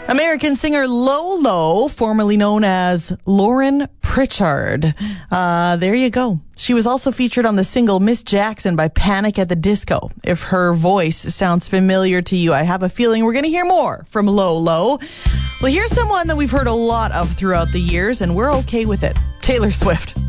American singer Lolo, formerly known as Lauren Pritchard. There you go. She was also featured on the single Miss Jackson by Panic at the Disco. If her voice sounds familiar to you, I have a feeling we're going to hear more from Lolo. Well, here's someone that we've heard a lot of throughout the years, and we're okay with it. Taylor Swift.